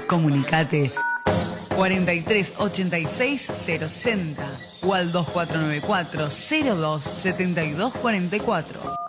Comunicate 43 86 060 o al 2494 02 72 44.